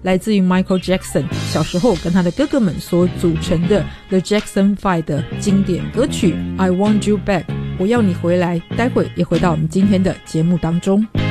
来自于 Michael Jackson 小时候跟他的哥哥们所组成的 The Jackson 5的经典歌曲 I Want You Back， 我要你回来。待会也回到我们今天的节目当中。